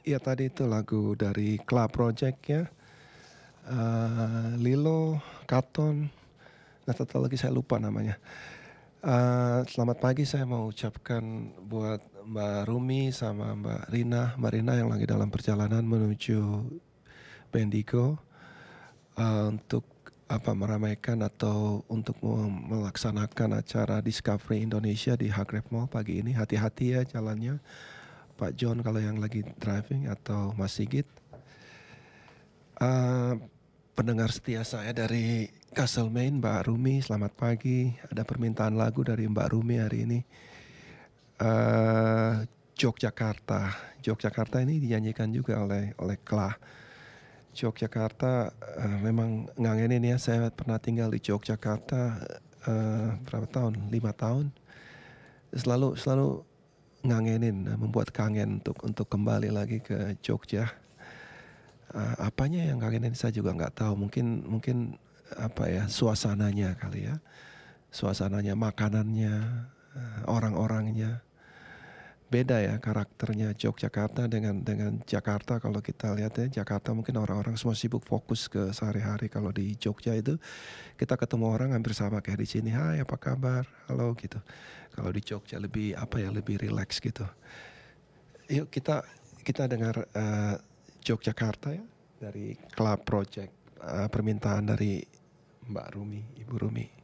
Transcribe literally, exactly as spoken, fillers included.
Ya tadi itu lagu dari Kla Project ya, eee, Lilo, Katon, dan satu lagi saya lupa namanya. Eee, selamat pagi saya mau ucapkan buat Mbak Rumi sama Mbak Rina, Mbak Rina yang lagi dalam perjalanan menuju Bendigo, eee, untuk apa, meramaikan atau untuk me melaksanakan acara Discovery Indonesia di Hagref Mall pagi ini. Hati-hati ya jalannya, Pak John kalau yang lagi driving atau Mas Sigit. Eee, pendengar setia saya dari Castlemaine, Mbak Rumi, selamat pagi. Ada permintaan lagu dari Mbak Rumi hari ini. Eee, Yogyakarta. Yogyakarta ini dinyanyikan juga oleh oleh Kla. Yogyakarta, eee, memang ngangenin ya, saya pernah tinggal di Yogyakarta, eee, berapa tahun, lima tahun. Selalu selalu ngangenin, membuat kangen untuk untuk kembali lagi ke Jogja. Eee, apanya yang ngangenin saya juga nggak tahu, mungkin mungkin apa ya, suasananya kali ya. Suasananya, makanannya, eee, orang-orangnya. Beda ya karakternya Yogyakarta dengan dengan Jakarta. Kalau kita lihat ya, Jakarta mungkin orang-orang semua sibuk fokus ke sehari-hari. Kalau di Jogja itu kita ketemu orang hampir sama kayak di sini, "Hai apa kabar? Halo," gitu. Kalau di Jogja lebih apa ya, lebih rileks gitu. Yuk kita kita dengar, eee, Yogyakarta ya dari Kla Project, eee, permintaan dari Mbak Rumi, Ibu Rumi.